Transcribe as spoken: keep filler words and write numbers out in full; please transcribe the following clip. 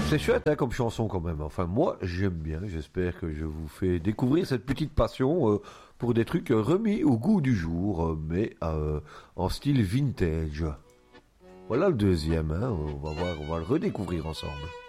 C'est chouette hein, comme chanson quand même. Enfin moi j'aime bien. J'espère que je vous fais découvrir cette petite passion euh, pour des trucs remis au goût du jour, euh, mais euh, en style vintage. Voilà le deuxième. Hein. On va voir, on va le redécouvrir ensemble.